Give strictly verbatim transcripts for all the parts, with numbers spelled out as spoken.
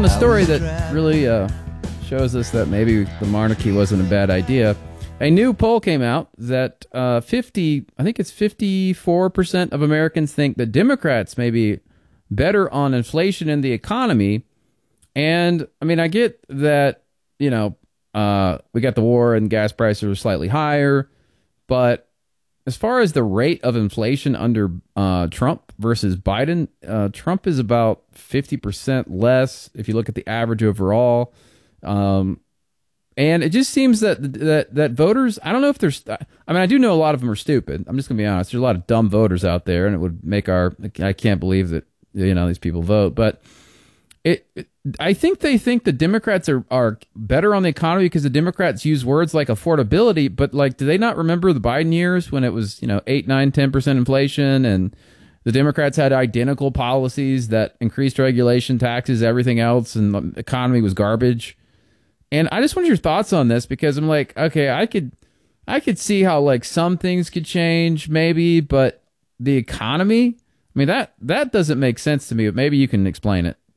a story that really uh, shows us that maybe the monarchy wasn't a bad idea. A new poll came out that uh, fifty, I think it's fifty-four percent of Americans think that Democrats may be better on inflation and the economy. And I mean, I get that, you know, uh, we got the war and gas prices are slightly higher, but as far as the rate of inflation under uh, Trump versus Biden, uh, Trump is about fifty percent less if you look at the average overall. Um, and it just seems that that that voters, I don't know if there's, I mean, I do know a lot of them are stupid. I'm just going to be honest. There's a lot of dumb voters out there, and it would make our, I can't believe that, you know, these people vote. But it, it I think they think the Democrats are, are better on the economy because the Democrats use words like affordability, but like, do they not remember the Biden years when it was, you know, eight, nine, ten percent inflation, and the Democrats had identical policies that increased regulation, taxes, everything else, and the economy was garbage? And I just want your thoughts on this, because I'm like, okay, I could, I could see how like some things could change maybe, but the economy, I mean, that, that doesn't make sense to me, but maybe you can explain it.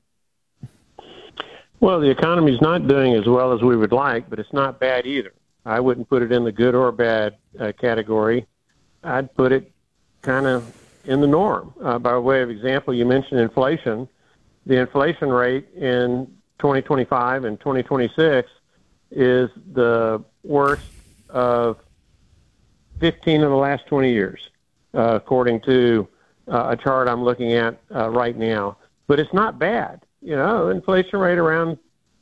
Well, the economy's not doing as well as we would like, but it's not bad either. I wouldn't put it in the good or bad uh, category. I'd put it kind of in the norm. Uh, by way of example, you mentioned inflation. The inflation rate in twenty twenty-five and twenty twenty-six is the worst of fifteen of the last twenty years, uh, according to uh, a chart I'm looking at uh, right now. But it's not bad. You know, inflation rate around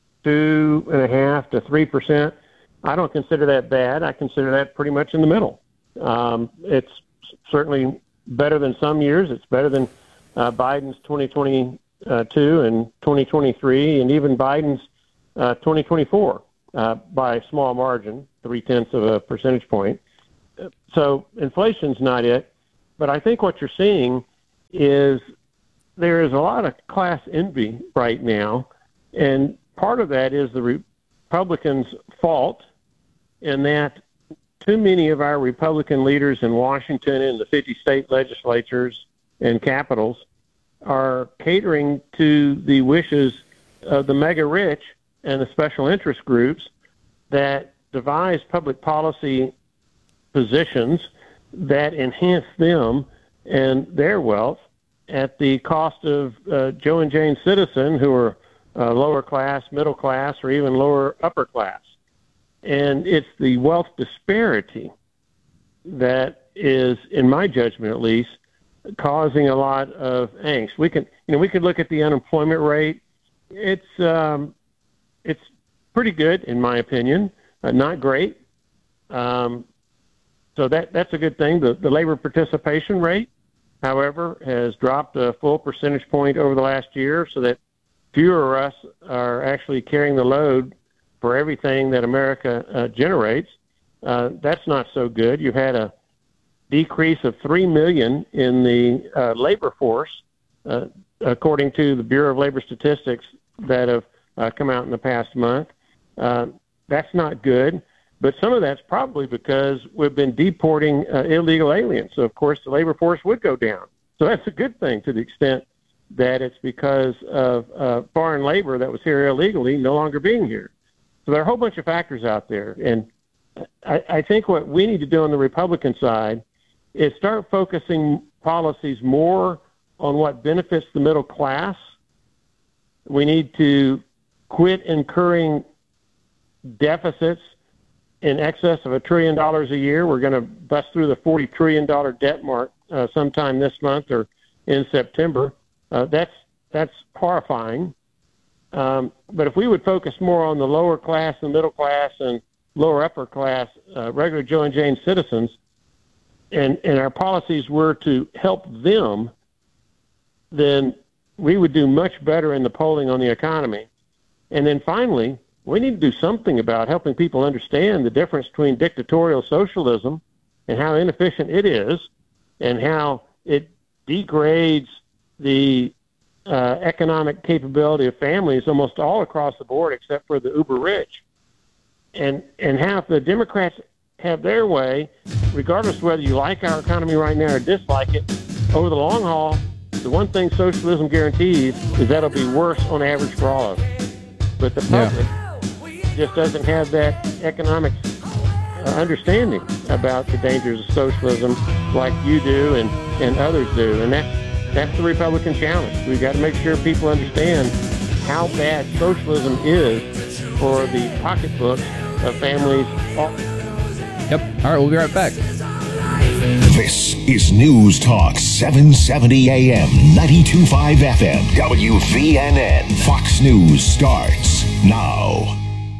two and a half to three percent. I don't consider that bad. I consider that pretty much in the middle. Um, it's certainly better than some years. It's better than uh, Biden's twenty twenty-two and twenty twenty-three, and even Biden's uh, twenty twenty-four uh, by a small margin, three tenths of a percentage point. So inflation's not it, but I think what you're seeing is there is a lot of class envy right now, and part of that is the Republicans' fault in that too many of our Republican leaders in Washington and the fifty state legislatures and capitals are catering to the wishes of the mega rich and the special interest groups that devise public policy positions that enhance them and their wealth at the cost of uh, Joe and Jane citizen who are uh, lower class, middle class, or even lower upper class. And it's the wealth disparity that is, in my judgment at least, causing a lot of angst. We can, you know, we could look at the unemployment rate. It's um, it's pretty good, in my opinion. Uh, not great. Um, so that that's a good thing. The the labor participation rate, however, has dropped a full percentage point over the last year, so that fewer of us are actually carrying the load for everything that America uh, generates. Uh, that's not so good. You've had a decrease of three million in the uh, labor force, uh, according to the Bureau of Labor Statistics that have uh, come out in the past month. Uh, that's not good. But some of that's probably because we've been deporting uh, illegal aliens. So, of course, the labor force would go down. So that's a good thing to the extent that it's because of uh, foreign labor that was here illegally no longer being here. So there are a whole bunch of factors out there. And I, I think what we need to do on the Republican side is start focusing policies more on what benefits the middle class. We need to quit incurring deficits in excess of a trillion dollars a year. We're going to bust through the forty trillion dollars debt mark uh, sometime this month or in September. Uh, that's that's horrifying. Um, but if we would focus more on the lower class and middle class and lower upper class, uh, regular Joe and Jane citizens, and, and our policies were to help them, then we would do much better in the polling on the economy. And then finally, we need to do something about helping people understand the difference between dictatorial socialism and how inefficient it is, and how it degrades the uh, economic capability of families almost all across the board except for the uber rich. And, and how if the Democrats have their way, regardless of whether you like our economy right now or dislike it, over the long haul, the one thing socialism guarantees is that it'll be worse on average for all of us. but the public yeah. just doesn't have that economic uh, understanding about the dangers of socialism like you do and, and others do. And that, that's the Republican challenge. We've got to make sure people understand how bad socialism is for the pocketbooks of families. Yep. All right, we'll be right back. This is News Talk seven seventy A M, ninety-two point five F M, W V N N. Fox News starts now.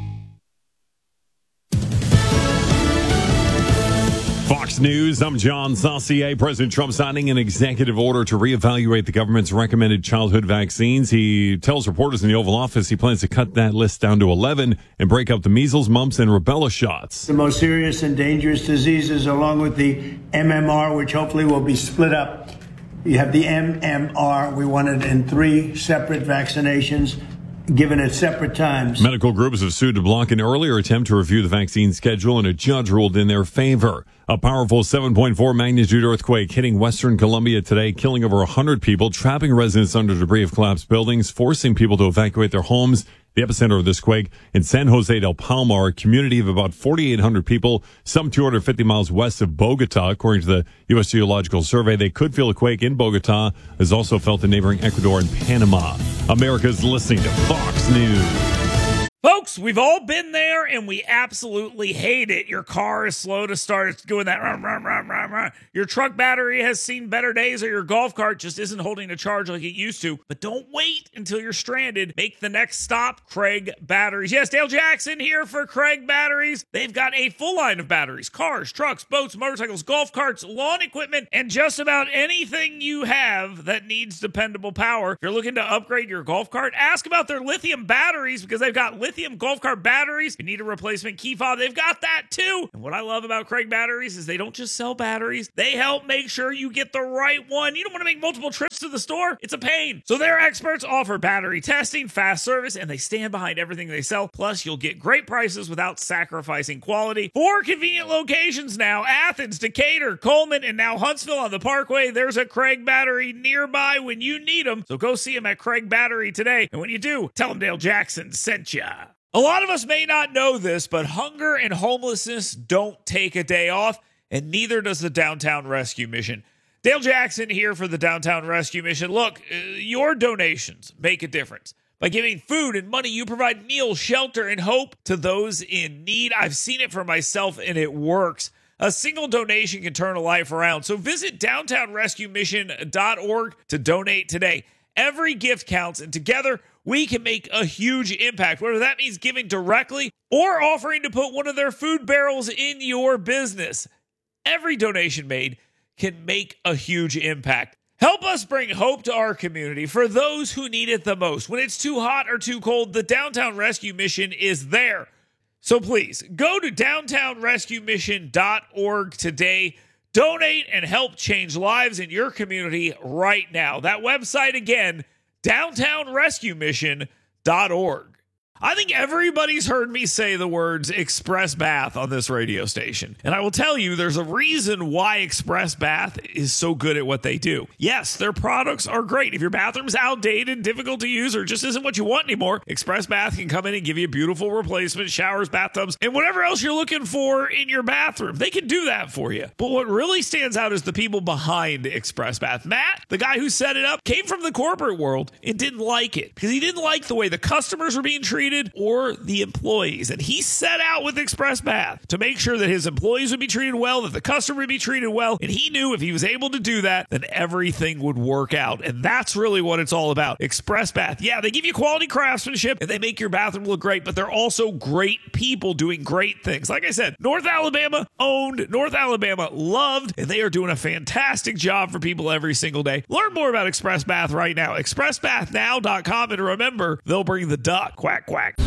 Fox News, I'm John Saucier. President Trump signing an executive order to reevaluate the government's recommended childhood vaccines. He tells reporters in the Oval Office he plans to cut that list down to eleven and break up the measles, mumps, and rubella shots. The most serious and dangerous diseases, along with the M M R, which hopefully will be split up. You have the M M R. We want it in three separate vaccinations, given at separate times. Medical groups have sued to block an earlier attempt to review the vaccine schedule, and a judge ruled in their favor. A powerful seven point four magnitude earthquake hitting western Colombia today, killing over one hundred people, trapping residents under debris of collapsed buildings, forcing people to evacuate their homes. The epicenter of this quake in San Jose del Palmar, a community of about forty-eight hundred people, some two hundred fifty miles west of Bogota. According to the U S Geological Survey, they could feel a quake in Bogota, as also felt in neighboring Ecuador and Panama. America's listening to Fox News. Folks, we've all been there, and we absolutely hate it. Your car is slow to start. It's doing that. Rah, rah, rah, rah, rah. Your truck battery has seen better days, or your golf cart just isn't holding a charge like it used to. But don't wait until you're stranded. Make the next stop, Craig Batteries. Yes, Dale Jackson here for Craig Batteries. They've got a full line of batteries. Cars, trucks, boats, motorcycles, golf carts, lawn equipment, and just about anything you have that needs dependable power. If you're looking to upgrade your golf cart, ask about their lithium batteries, because they've got lithium Lithium golf cart batteries. If you need a replacement key fob, they've got that too. And what I love about Craig Batteries is they don't just sell batteries. They help make sure you get the right one. You don't want to make multiple trips to the store. It's a pain. So their experts offer battery testing, fast service, and they stand behind everything they sell. Plus, you'll get great prices without sacrificing quality. Four convenient locations now: Athens, Decatur, Coleman, and now Huntsville on the Parkway. There's a Craig Battery nearby when you need them. So go see them at Craig Battery today. And when you do, tell them Dale Jackson sent ya. A lot of us may not know this, but hunger and homelessness don't take a day off, and neither does the Downtown Rescue Mission. Dale Jackson here for the Downtown Rescue Mission. Look, uh, your donations make a difference. By giving food and money, you provide meals, shelter, and hope to those in need. I've seen it for myself, and it works. A single donation can turn a life around. So visit downtown rescue mission dot org to donate today. Every gift counts, and together we can make a huge impact, whether that means giving directly or offering to put one of their food barrels in your business. Every donation made can make a huge impact. Help us bring hope to our community for those who need it the most. When it's too hot or too cold, the Downtown Rescue Mission is there. So please, go to downtown rescue mission dot org today. Donate and help change lives in your community right now. That website again, downtown rescue mission dot org. I think everybody's heard me say the words Express Bath on this radio station. And I will tell you, there's a reason why Express Bath is so good at what they do. Yes, their products are great. If your bathroom's outdated, difficult to use, or just isn't what you want anymore, Express Bath can come in and give you a beautiful replacement, showers, bathtubs, and whatever else you're looking for in your bathroom. They can do that for you. But what really stands out is the people behind Express Bath. Matt, the guy who set it up, came from the corporate world and didn't like it because he didn't like the way the customers were being treated or the employees. And he set out with Express Bath to make sure that his employees would be treated well, that the customer would be treated well. And he knew if he was able to do that, then everything would work out. And that's really what it's all about. Express Bath. Yeah, they give you quality craftsmanship and they make your bathroom look great, but they're also great people doing great things. Like I said, North Alabama owned, North Alabama loved, and they are doing a fantastic job for people every single day. Learn more about Express Bath right now. express bath now dot com, and remember, they'll bring the duck. Quack, quack.